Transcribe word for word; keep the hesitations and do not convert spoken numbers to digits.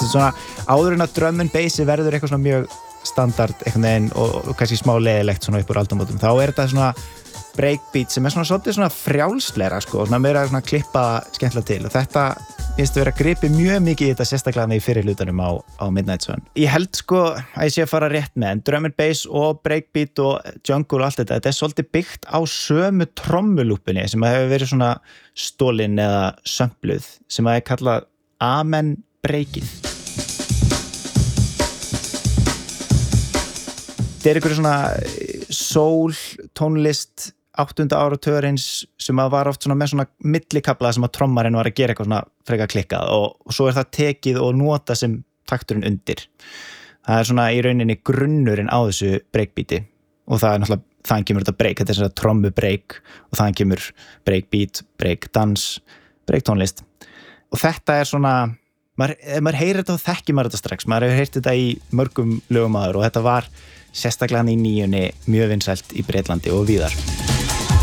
sem svona áður en að drum and bassi verður eitthvað svona mjög standard einhvern veginn og, og kannski smá leiðilegt svona upp úr aldamótum, þá er þetta svona breakbeat sem er svona svolítið svona frjálsleira sko, svona meira svona klippa skemmtilega til og þetta finnst að vera að gripi mjög mikið í þetta sérstaklega í fyrir hlutanum á, á Midnight Sun. Ég held sko að ég sé að fara rétt með en drum and bass og breakbeat og jungle og allt þetta, þetta er svolítið byggt á sömu trommulúpunni sem að hefur verið svona stólin eða sömpluð sem að er kallað Amen breakið. Þetta er einhverju svona soul tónlist áttunda áratugurins sem að var oft svona með svona millikafla sem að trommarinn var að gera eitthvað svona frekar klikkað og, og svo er það tekið og nota sem takturinn undir. Það er svona í rauninni grunnurinn á þessu breakbeati og það er náttúrulega, þaðan kemur þetta break, þetta er svona trommu break og þaðan kemur breakbeat, breakdans, breaktónlist. Og þetta er svona, maður, ef maður heyrir þetta og þekkir maður þetta strax, maður hefur heyrt þetta í mörgum lögum áður og þetta var sérstaklega í nýjunni mjög vinsælt í Bretlandi og víðar.